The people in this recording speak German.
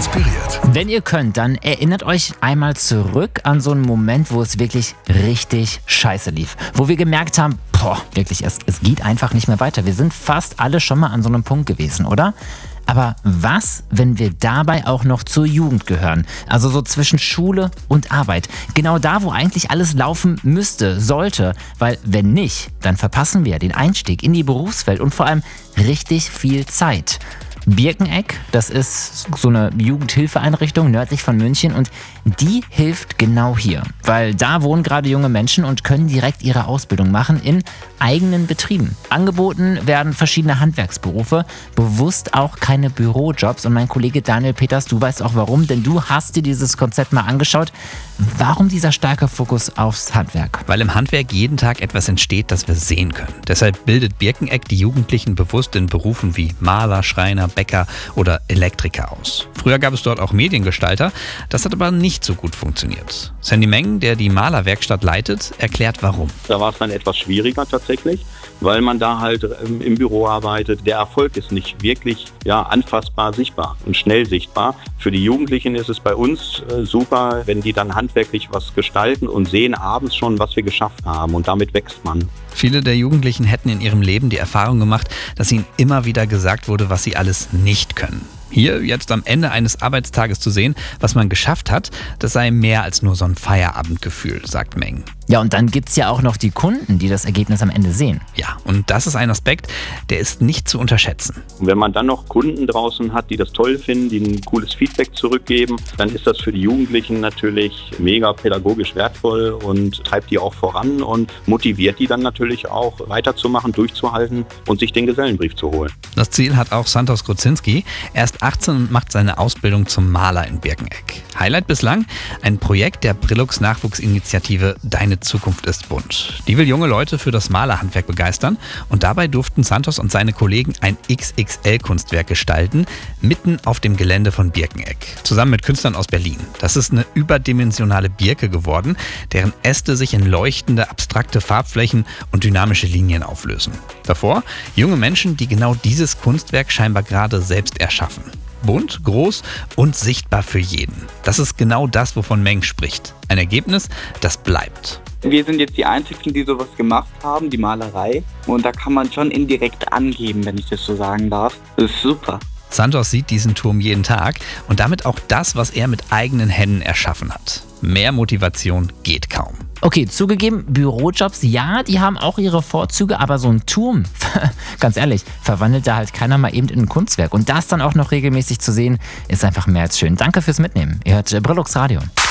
inspiriert. Wenn ihr könnt, dann erinnert euch einmal zurück an so einen Moment, wo es wirklich richtig scheiße lief. Wo wir gemerkt haben, wirklich, es geht einfach nicht mehr weiter. Wir sind fast alle schon mal an so einem Punkt gewesen, oder? Aber was, wenn wir dabei auch noch zur Jugend gehören? Also so zwischen Schule und Arbeit. Genau da, wo eigentlich alles laufen müsste, sollte. Weil wenn nicht, dann verpassen wir den Einstieg in die Berufswelt und vor allem richtig viel Zeit. Birkeneck, das ist so eine Jugendhilfeeinrichtung nördlich von München und die hilft genau hier, weil da wohnen gerade junge Menschen und können direkt ihre Ausbildung machen in eigenen Betrieben. Angeboten werden verschiedene Handwerksberufe, bewusst auch keine Bürojobs und mein Kollege Daniel Peters, du weißt auch warum, denn du hast dir dieses Konzept mal angeschaut. Warum dieser starke Fokus aufs Handwerk? Weil im Handwerk jeden Tag etwas entsteht, das wir sehen können. Deshalb bildet Birkeneck die Jugendlichen bewusst in Berufen wie Maler, Schreiner, Bäcker oder Elektriker aus. Früher gab es dort auch Mediengestalter, das hat aber nicht so gut funktioniert. Sandy Meng, der die Malerwerkstatt leitet, erklärt warum. Da war es dann etwas schwieriger tatsächlich, weil man da halt im Büro arbeitet. Der Erfolg ist nicht wirklich anfassbar sichtbar und schnell sichtbar. Für die Jugendlichen ist es bei uns super, wenn die dann handwerklich was gestalten und sehen abends schon, was wir geschafft haben und damit wächst man. Viele der Jugendlichen hätten in ihrem Leben die Erfahrung gemacht, dass ihnen immer wieder gesagt wurde, was sie alles nicht können. Hier jetzt am Ende eines Arbeitstages zu sehen, was man geschafft hat, das sei mehr als nur so ein Feierabendgefühl, sagt Meng. Ja, und dann gibt's ja auch noch die Kunden, die das Ergebnis am Ende sehen. Ja, und das ist ein Aspekt, der ist nicht zu unterschätzen. Und wenn man dann noch Kunden draußen hat, die das toll finden, die ein cooles Feedback zurückgeben, dann ist das für die Jugendlichen natürlich mega pädagogisch wertvoll und treibt die auch voran und motiviert die dann natürlich auch weiterzumachen, durchzuhalten und sich den Gesellenbrief zu holen. Das Ziel hat auch Santos Grozinski. Er ist 18 und macht seine Ausbildung zum Maler in Birkeneck. Highlight bislang? Ein Projekt der Brillux Nachwuchsinitiative Deine Zukunft ist bunt. Die will junge Leute für das Malerhandwerk begeistern und dabei durften Santos und seine Kollegen ein XXL-Kunstwerk gestalten, mitten auf dem Gelände von Birkeneck, zusammen mit Künstlern aus Berlin. Das ist eine überdimensionale Birke geworden, deren Äste sich in leuchtende, abstrakte Farbflächen und dynamische Linien auflösen. Davor junge Menschen, die genau dieses Kunstwerk scheinbar gerade selbst erschaffen. Bunt, groß und sichtbar für jeden. Das ist genau das, wovon Meng spricht. Ein Ergebnis, das bleibt. Wir sind jetzt die Einzigen, die sowas gemacht haben, die Malerei. Und da kann man schon indirekt angeben, wenn ich das so sagen darf. Das ist super. Santos sieht diesen Turm jeden Tag und damit auch das, was er mit eigenen Händen erschaffen hat. Mehr Motivation geht kaum. Okay, zugegeben, Bürojobs, ja, die haben auch ihre Vorzüge, aber so ein Turm, ganz ehrlich, verwandelt da halt keiner mal eben in ein Kunstwerk. Und das dann auch noch regelmäßig zu sehen, ist einfach mehr als schön. Danke fürs Mitnehmen. Ihr hört Brillux Radio.